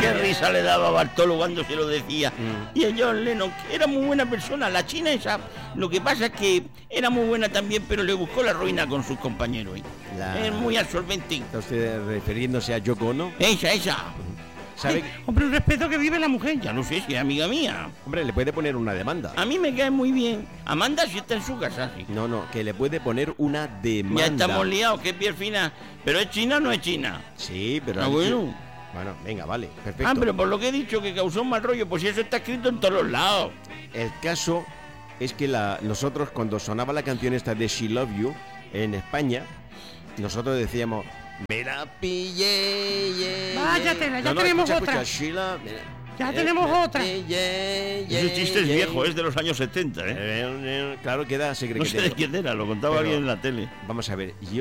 Qué risa le daba a Bartolo cuando se lo decía. Y a John Lennon, que era muy buena persona, la china esa. Lo que pasa es que era muy buena también, pero le buscó la ruina con sus compañeros. Es muy absorbente. ¿Está usted refiriéndose a Yoko Ono? Esa. ¿Sabe? Hombre, un respeto que vive la mujer. Ya no sé si es amiga mía. Hombre, le puede poner una demanda. A mí me cae muy bien. Amanda si está en su casa, sí. No, que le puede poner una demanda. Ya estamos liados, qué piel fina. ¿Pero es china o no es china? Sí, pero... bueno. Bueno, venga, vale, perfecto. Pero por lo que he dicho que causó un mal rollo, pues eso está escrito en todos los lados. El caso es que nosotros cuando sonaba la canción esta de She Love You en España, nosotros decíamos... Me la pillé. Váyatela, ya tenemos otra. Sheila, ya tenemos otra. Ese chiste es viejo, es de los años 70, ¿eh? Claro, queda secreto. No sé de quién era, lo contaba alguien en la tele. Vamos a ver,